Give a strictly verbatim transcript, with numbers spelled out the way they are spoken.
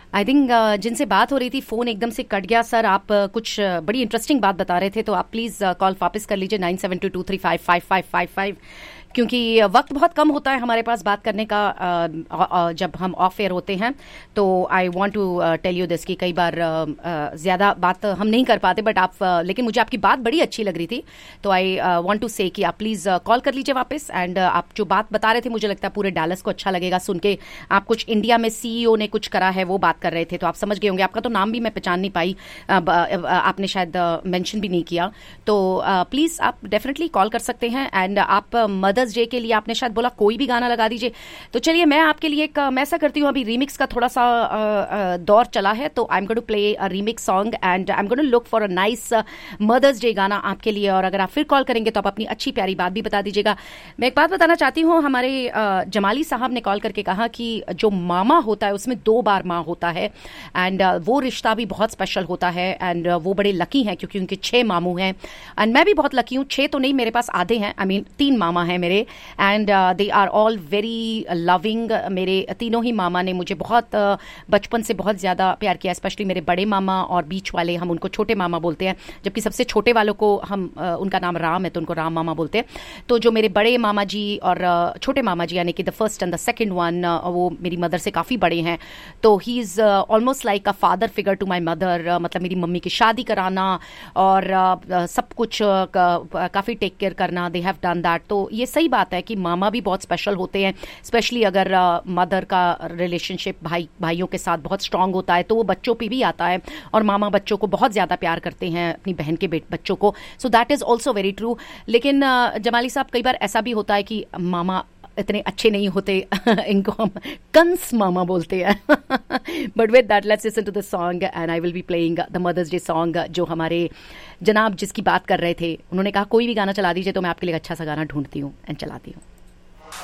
I think जिनसे बात हो रही थी फोन एकदम से कट गया सर। आप uh, कुछ uh, बड़ी इंटरेस्टिंग बात बता रहे थे, तो आप प्लीज कॉल वापस कर लीजिए nine seven to to three five five five five five, क्योंकि वक्त बहुत कम होता है हमारे पास बात करने का uh, जब हम ऑफ एयर होते हैं। तो I want to tell you this कि कई बार ज़्यादा बात हम नहीं कर पाते, बट आप uh, लेकिन मुझे आपकी बात बड़ी अच्छी लग रही थी, तो आई वांट टू से कि आप प्लीज़ कॉल कर लीजिए वापस। एंड uh, आप जो बात बता रहे थे मुझे लगता है पूरे डैलस को अच्छा लगेगा सुन के। आप कुछ इंडिया में सीईओ ने कुछ करा है वो बात कर रहे थे, तो आप समझ गए होंगे। आपका तो नाम भी मैं पहचान नहीं पाई, uh, आपने शायद मेंशन uh, भी नहीं किया। तो प्लीज़ uh, आप डेफिनेटली कॉल कर सकते हैं। एंड आप मदर्स डे के लिए आपने शायद बोला कोई भी गाना लगा दीजिए, तो चलिए मैं आपके लिए एक मैं ऐसा करती हूँ, अभी रीमिक्स का थोड़ा सा दौर चला है, तो I am going to play a remix song and I am going to look for a nice mother's day गाना आपके लिए। और अगर आप फिर कॉल करेंगे तो आप अपनी अच्छी प्यारी बात भी बता दीजिएगा। मैं एक बात बताना चाहती हूँ, हमारे जमाली साहब ने कॉल करके कहा कि जो मामा होता है उसमें दो बार माँ होता है, एंड वो रिश्ता भी बहुत स्पेशल होता है। एंड वो बड़े लकी हैं क्योंकि उनके छह मामू हैं, एंड मैं भी बहुत लकी हूँ। छह तो नहीं, मेरे पास आधे हैं, आई मीन तीन मामा हैं मेरे, and they are all very loving. मेरे तीनों ही मामा ने मुझे बहुत uh, बचपन से बहुत ज़्यादा प्यार किया, स्पेशली मेरे बड़े मामा और बीच वाले, हम उनको छोटे मामा बोलते हैं, जबकि सबसे छोटे वालों को हम uh, उनका नाम राम है तो उनको राम मामा बोलते हैं। तो जो मेरे बड़े मामा जी और uh, छोटे मामा जी यानी कि the first and the second one, वो मेरी मदर से काफ़ी बड़े हैं, तो he is almost like a father figure to my mother. मतलब मेरी मम्मी की शादी कराना और uh, सब कुछ uh, काफ़ी टेक केयर करना, दे हैव डन दैट। तो ये सही बात है कि मामा भी बहुत स्पेशल होते हैं, स्पेशली अगर मदर uh, का रिलेशनशिप भाई भाइयों के साथ बहुत स्ट्रांग होता है तो वो बच्चों पे भी आता है, और मामा बच्चों को बहुत ज़्यादा प्यार करते हैं, अपनी बहन के बेट बच्चों को। So that is also very true. लेकिन uh, जमाली साहब, कई बार ऐसा भी होता है कि मामा इतने अच्छे नहीं होते इनको हम कंस मामा बोलते हैं। But with that let's listen to the song and I will be playing the mother's day song. जो हमारे जनाब जिसकी बात कर रहे थे उन्होंने कहा कोई भी गाना चला दीजिए, तो मैं आपके लिए अच्छा सा गाना ढूंढती हूँ एंड चलाती हूँ।